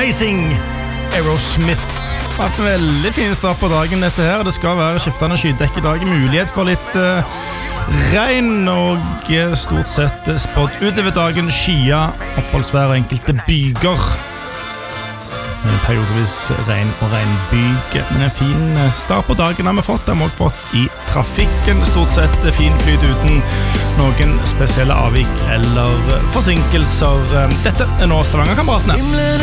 Blazing, Aerosmith. Det har vært en veldig fin start på dagen dette her. Det skal være skiftende skydekk i dag. Mulighet for litt regn og stort sett spådd utover dagen. Skya, oppholdsvær og enkelte byger. Periodevis regn og regnbyge. Men en fin start på dagen har vi fått. Det har vi også fått i trafikken. Stort sett fin flyt uten noen spesielle avvik eller forsinkelser. Dette er nå Stavanger-kameratene.